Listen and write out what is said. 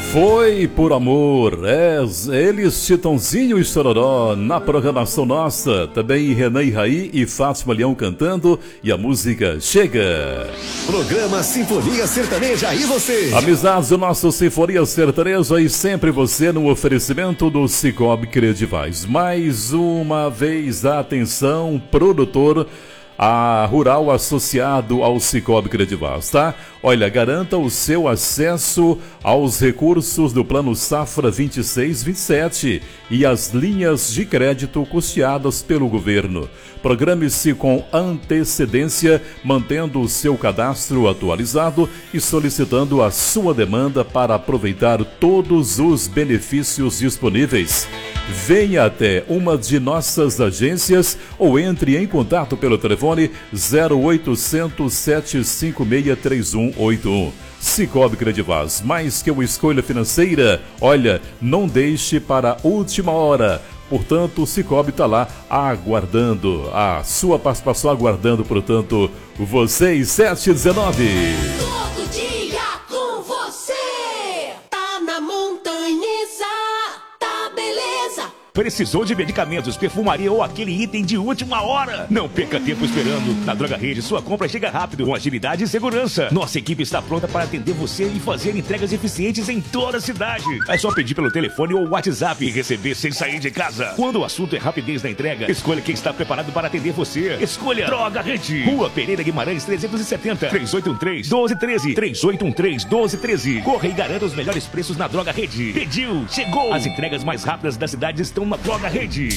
Foi por amor, eles Chitãozinho e Chororó na programação nossa, também Renan e Raí e Fátima Leão cantando e a música Chega. Programa Sinfonia Sertaneja e você. Amizades do nosso Sinfonia Sertaneja e sempre você no oferecimento do Cicobi Credivais. Mais uma vez, atenção, produtor a rural associado ao Cicobi Credivais, tá? Olha, garanta o seu acesso aos recursos do Plano Safra 26-27 e as linhas de crédito custeadas pelo governo. Programe-se com antecedência, mantendo o seu cadastro atualizado e solicitando a sua demanda para aproveitar todos os benefícios disponíveis. Venha até uma de nossas agências ou entre em contato pelo telefone 0800 756 3181. Cicobi Credivais, mais que uma escolha financeira, olha, não deixe para a última hora. Portanto, o Cicobi está lá aguardando a sua participação, aguardando, portanto, vocês, 719. Todo dia com você, tá na montanhesa, tá beleza. Precisou de medicamentos, perfumaria ou aquele item de última hora? Não perca tempo esperando. Na Droga Rede, sua compra chega rápido, com agilidade e segurança. Nossa equipe está pronta para atender você e fazer entregas eficientes em toda a cidade. É só pedir pelo telefone ou WhatsApp e receber sem sair de casa. Quando o assunto é rapidez na entrega, escolha quem está preparado para atender você. Escolha Droga Rede. Rua Pereira Guimarães 370, 3813-1213, 3813-1213. Corra e garanta os melhores preços na Droga Rede. Pediu, chegou. As entregas mais rápidas da cidade estão na Droga Rede.